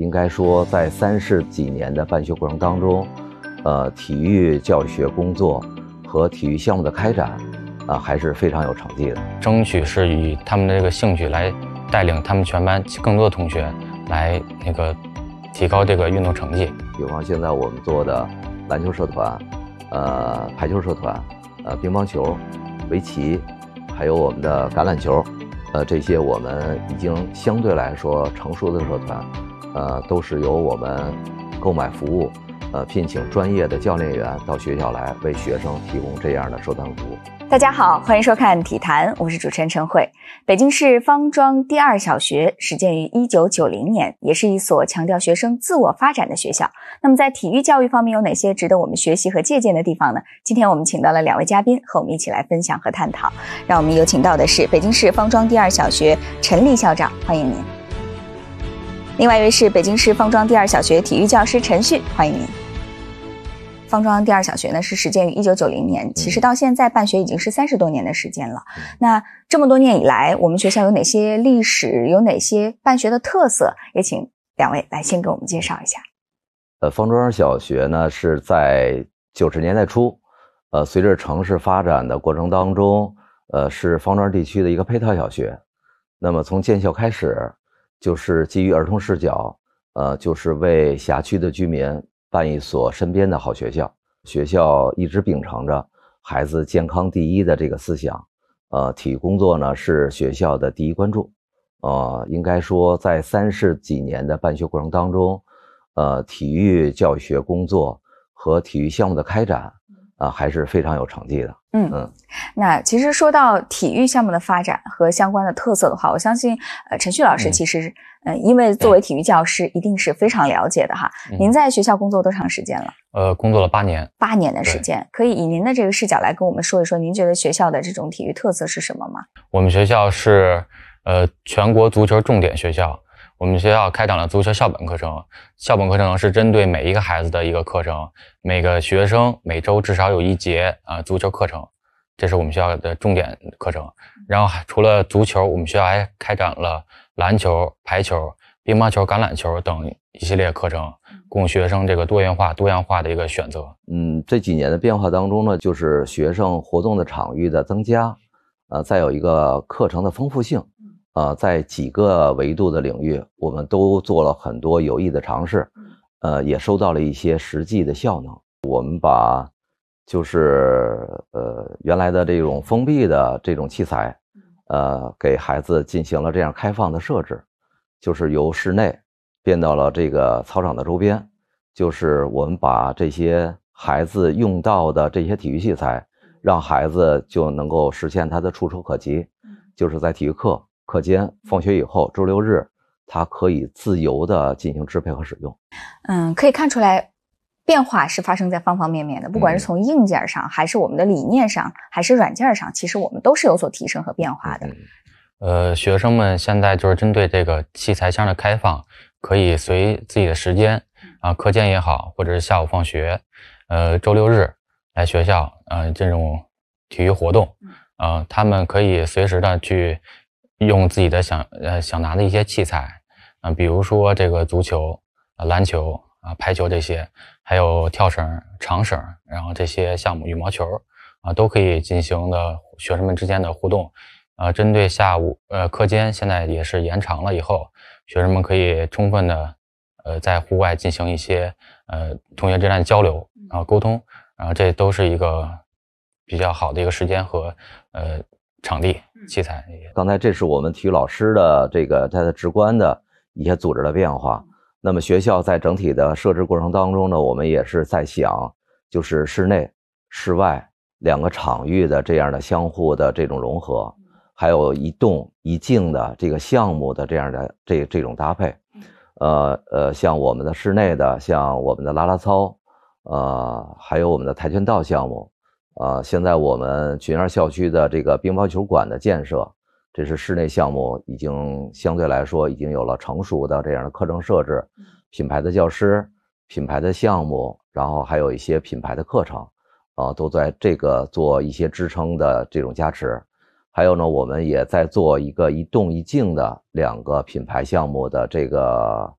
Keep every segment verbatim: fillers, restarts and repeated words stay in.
应该说在三十几年的办学过程当中，呃，体育教学工作和体育项目的开展，啊、呃，还是非常有成绩的。 争取是以他们的这个兴趣来带领他们全班更多的同学来那个提高这个运动成绩。 比方现在我们做的篮球社团，呃，排球社团，呃，乒乓球、围棋，还有我们的橄榄球，呃，这些我们已经相对来说成熟的社团，呃，都是由我们购买服务，呃，聘请专业的教练员到学校来为学生提供这样的社团服务。 大家好，欢迎收看体坛，我是主持人陈慧。北京市方庄第二小学始建于一九九零年，也是一所强调学生自我发展的学校。那么在体育教育方面有哪些值得我们学习和借鉴的地方呢？今天我们请到了两位嘉宾和我们一起来分享和探讨。让我们有请到的是北京市方庄第二小学陈丽校长，欢迎您。另外一位是北京市方庄第二小学体育教师陈旭，欢迎您。方庄第二小学呢是始建于一九九零年，其实到现在办学已经是三十多年的时间了。那这么多年以来，我们学校有哪些历史，有哪些办学的特色？也请两位来先给我们介绍一下。 呃，方庄小学呢是在九十年代初，呃，随着城市发展的过程当中，呃，是方庄地区的一个配套小学。那么从建校开始，就是基于儿童视角，呃，就是为辖区的居民办一所身边的好学校。学校一直秉承着孩子健康第一的这个思想，呃，体育工作呢是学校的第一关注。呃，应该说在三十几年的办学过程当中，呃，体育教学工作和体育项目的开展，啊、呃，还是非常有成绩的。 嗯嗯，那其实说到体育项目的发展和相关的特色的话，我相信呃陈旭老师其实、嗯、呃因为作为体育教师一定是非常了解的哈。嗯、您在学校工作多长时间了？ 呃，工作了八年。 八年的时间，可以以您的这个视角来跟我们说一说，您觉得学校的这种体育特色是什么吗？ 我们学校是呃全国足球重点学校。我们学校开展了足球校本课程，校本课程是针对每一个孩子的一个课程，每个学生每周至少有一节啊、呃、足球课程，这是我们学校的重点课程。然后除了足球，我们学校还开展了篮球、排球、乒乓球、橄榄球等一系列课程，供学生这个多元化、多样化的一个选择。 嗯，这几年的变化当中呢，就是学生活动的场域的增加，呃，再有一个课程的丰富性。呃，在几个维度的领域，我们都做了很多有益的尝试，呃，也收到了一些实际的效能。我们把就是呃原来的这种封闭的这种器材，呃，给孩子进行了这样开放的设置，就是由室内变到了这个操场的周边，就是我们把这些孩子用到的这些体育器材，让孩子就能够实现他的触手可及，就是在体育课。课间、放学以后、周六日，它可以自由的进行支配和使用。 嗯，可以看出来，变化是发生在方方面面的，不管是从硬件上，还是我们的理念上，还是软件上，其实我们都是有所提升和变化的。 嗯、呃，学生们现在就是针对这个器材箱的开放，可以随自己的时间啊，课间也好，或者是下午放学，呃，周六日来学校，呃，这种体育活动，呃，他们可以随时的去。用自己的想呃想拿的一些器材，啊、呃，比如说这个足球、啊篮球啊、排球这些，还有跳绳、长绳，然后这些项目羽毛球啊、呃、都可以进行的学生们之间的互动。啊、呃，针对下午呃课间现在也是延长了以后，学生们可以充分的呃在户外进行一些呃同学之间的交流然后沟通，然后这都是一个比较好的一个时间和呃场地。器材， 刚才这是我们体育老师的这个他的直观的一些组织的变化。那么学校在整体的设置过程当中呢，我们也是在想，就是室内、室外两个场域的这样的相互的这种融合，还有一动一静的这个项目的这样的这这种搭配。呃呃，像我们的室内的，像我们的啦啦操，呃，还有我们的跆拳道项目。呃，现在我们群二校区的这个乒乓球馆的建设，这是室内项目，已经相对来说已经有了成熟的这样的课程设置，品牌的教师、品牌的项目，然后还有一些品牌的课程，啊、呃，都在这个做一些支撑的这种加持。还有呢，我们也在做一个一动一静的两个品牌项目的这个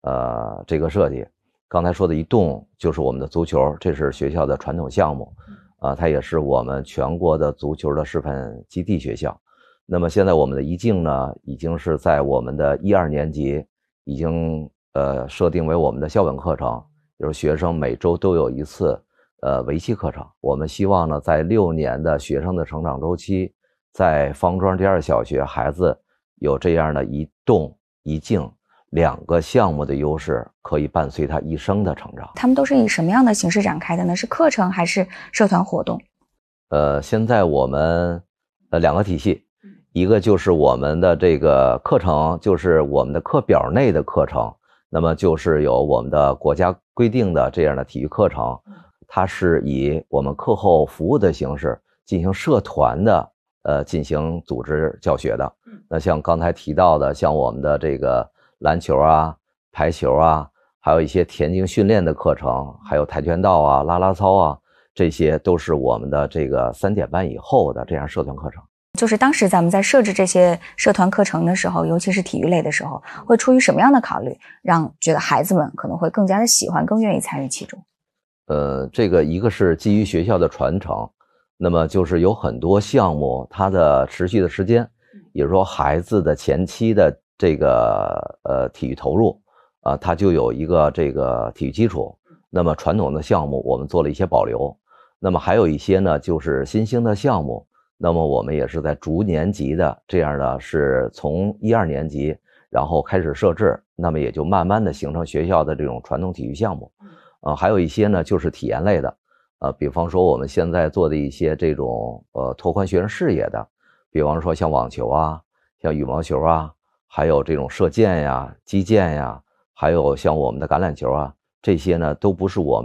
呃这个设计。刚才说的一动就是我们的足球，这是学校的传统项目，啊、呃，它也是我们全国的足球的示范基地学校。那么现在我们的一静呢，已经是在我们的一二年级已经呃设定为我们的校本课程，就是学生每周都有一次呃围棋课程。我们希望呢，在六年的学生的成长周期，在方庄第二小学，孩子有这样的一动一静两个项目的优势，可以伴随他一生的成长。 他们都是以什么样的形式展开的呢？是课程还是社团活动？ 呃，现在我们呃两个体系，一个就是我们的这个课程，就是我们的课表内的课程，那么就是有我们的国家规定的这样的体育课程，它是以我们课后服务的形式进行社团的呃进行组织教学的。那像刚才提到的，像我们的这个篮球啊、排球啊，还有一些田径训练的课程，还有跆拳道啊、啦啦操啊，这些都是我们的这个三点半以后的这样社团课程。 就是当时咱们在设置这些社团课程的时候，尤其是体育类的时候，会出于什么样的考虑，让觉得孩子们可能会更加的喜欢，更愿意参与其中？ 呃，这个一个是基于学校的传承，那么就是有很多项目它的持续的时间，也就是说孩子的前期的这个呃体育投入啊、呃，它就有一个这个体育基础。那么传统的项目我们做了一些保留，那么还有一些呢就是新兴的项目。那么我们也是在逐年级的这样的，是从一二年级然后开始设置，那么也就慢慢的形成学校的这种传统体育项目。呃，还有一些呢就是体验类的，呃，比方说我们现在做的一些这种呃拓宽学生视野的，比方说像网球啊，像羽毛球啊，还有这种射箭呀、击剑呀，还有像我们的橄榄球啊，这些呢都不是我们